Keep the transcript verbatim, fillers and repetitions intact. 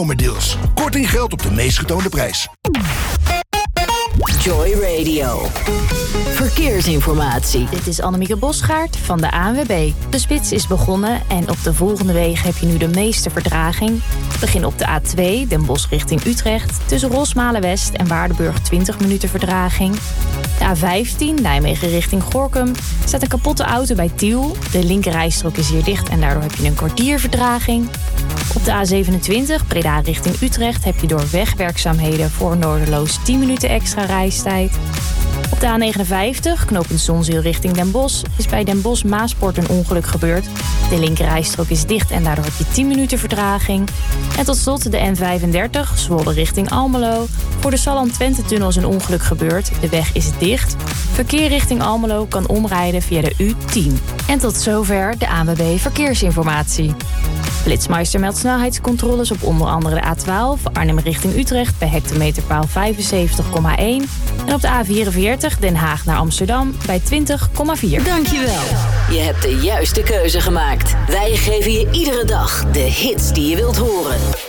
Deals. Korting geldt op de meest getoonde prijs. Joy Radio. Verkeersinformatie. Dit is Annemieke Bosgaard van de A N W B. De spits is begonnen en op de volgende wegen heb je nu de meeste vertraging. Begin op de A twee, Den Bosch richting Utrecht. Tussen Rosmalen-West en Waardenburg twintig minuten vertraging. De A vijftien, Nijmegen richting Gorinchem. Staat een kapotte auto bij Tiel. De linkerrijstrook is hier dicht en daardoor heb je een kwartier vertraging. Op de A zevenentwintig, Breda richting Utrecht, heb je door wegwerkzaamheden voor Noorderloos tien minuten extra reistijd. Op de A negenenvijftig, knooppunt Zonzeel richting Den Bosch, is bij Den Bosch-Maaspoort een ongeluk gebeurd. De linkerrijstrook is dicht en daardoor heb je tien minuten vertraging. En tot slot de N vijfendertig, Zwolle richting Almelo. Voor de Salland-Twente-tunnel is een ongeluk gebeurd. De weg is dicht. Verkeer richting Almelo kan omrijden via de U tien. En tot zover de A N W B Verkeersinformatie. Flitsmeister meldt snelheidscontroles op onder andere de A twaalf, Arnhem richting Utrecht bij hectometerpaal vijfenzeventig komma één. En op de A vierenveertig, Den Haag naar Amsterdam bij twintig komma vier. Dankjewel. Je hebt de juiste keuze gemaakt. Wij geven je iedere dag de hits die je wilt horen.